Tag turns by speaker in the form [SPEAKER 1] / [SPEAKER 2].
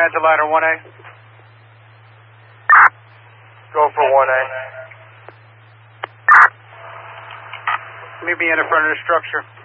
[SPEAKER 1] transit ladder 1A.
[SPEAKER 2] Go for 1A.
[SPEAKER 1] Meet me in the front of the structure.